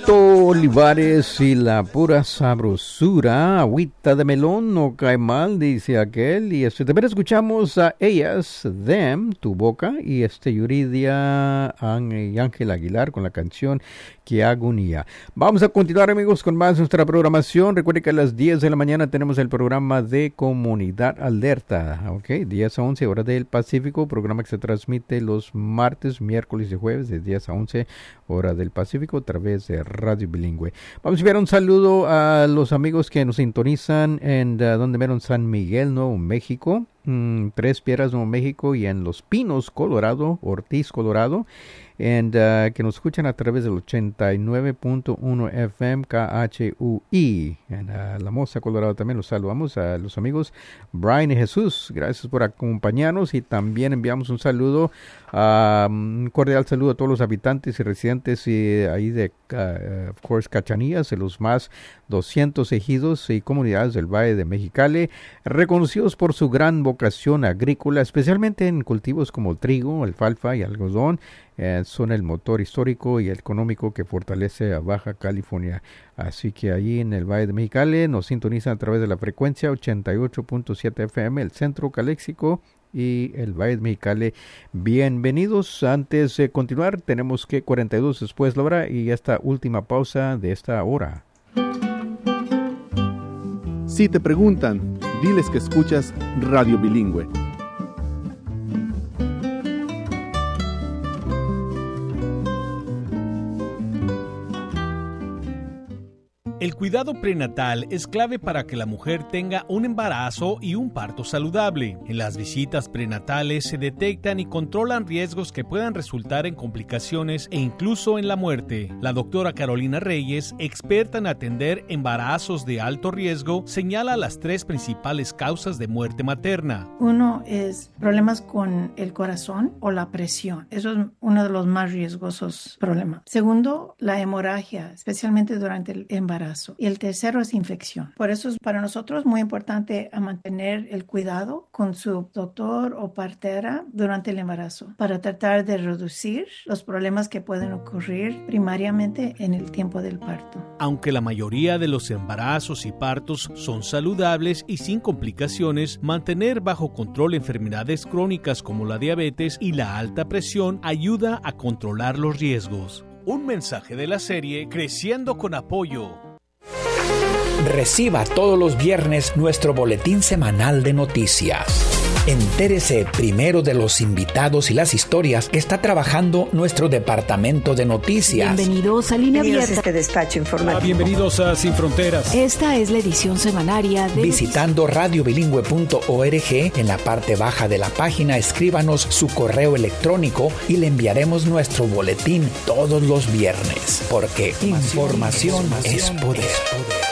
Tito Olivares y la pura sabrosura, agüita de melón no cae mal, dice aquel. Y también escuchamos a ellas, Them, Tu Boca, y Yuridia y Ángel Aguilar con la canción Que Agonía. Vamos a continuar, amigos, con más nuestra programación. Recuerden que a las 10 de la mañana tenemos el programa de Comunidad Alerta, ¿ok? 10 a 11 hora del Pacífico, programa que se transmite los martes, miércoles y jueves de 10 a 11 hora del Pacífico a través de Radio Bilingüe. Vamos a enviar un saludo a los amigos que nos sintonizan en donde meron San Miguel, Nuevo México, Tres Piedras, Nuevo México, y en Los Pinos, Colorado, Ortiz, Colorado, que nos escuchan a través del 89.1 FM KHUI. En La Moza, Colorado, también los saludamos a los amigos Brian y Jesús. Gracias por acompañarnos, y también enviamos un saludo, un cordial saludo a todos los habitantes y residentes ahí de, of course, Cachanillas, de los más 200 ejidos y comunidades del Valle de Mexicali, reconocidos por su gran vocación agrícola, especialmente en cultivos como el trigo, alfalfa y algodón. Son el motor histórico y económico que fortalece a Baja California. Así que allí en el Valle de Mexicali nos sintonizan a través de la frecuencia 88.7 FM, el Centro Caléxico y el Valle de Mexicali. Bienvenidos. Antes de continuar, tenemos que 42 después la hora y esta última pausa de esta hora. Si te preguntan, diles que escuchas Radio Bilingüe. El cuidado prenatal es clave para que la mujer tenga un embarazo y un parto saludable. En las visitas prenatales se detectan y controlan riesgos que puedan resultar en complicaciones e incluso en la muerte. La doctora Carolina Reyes, experta en atender embarazos de alto riesgo, señala las 3 principales causas de muerte materna. Uno es problemas con el corazón o la presión. Eso es uno de los más riesgosos problemas. Segundo, la hemorragia, especialmente durante el embarazo. Y el tercero es infección. Por eso es para nosotros muy importante mantener el cuidado con su doctor o partera durante el embarazo para tratar de reducir los problemas que pueden ocurrir primariamente en el tiempo del parto. Aunque la mayoría de los embarazos y partos son saludables y sin complicaciones, mantener bajo control enfermedades crónicas como la diabetes y la alta presión ayuda a controlar los riesgos. Un mensaje de la serie Creciendo con Apoyo. Reciba todos los viernes nuestro boletín semanal de noticias. Entérese primero de los invitados y las historias que está trabajando nuestro departamento de noticias. Bienvenidos a Línea Abierta. Este despacho informativo. Bienvenidos a Sin Fronteras. Esta es la edición semanaria de... Visitando radiobilingüe.org, en la parte baja de la página escríbanos su correo electrónico y le enviaremos nuestro boletín todos los viernes, porque información es poder.